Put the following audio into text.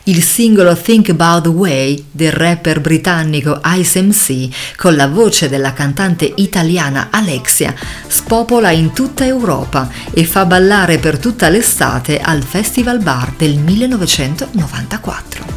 Il singolo Think About the Way del rapper britannico Ice MC, con la voce della cantante italiana Alexia, spopola in tutta Europa e fa ballare per tutta l'estate al Festival Bar del 1994.